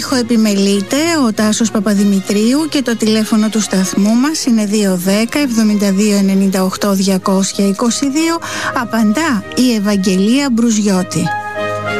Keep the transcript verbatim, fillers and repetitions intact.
ήχο επιμελείται ο Τάσος Παπαδημητρίου και το τηλέφωνο του σταθμού μας είναι δύο δέκα εβδομήντα δύο ενενήντα οκτώ διακόσια είκοσι δύο. Απαντά η Ευαγγελία Μπρουζιώτη.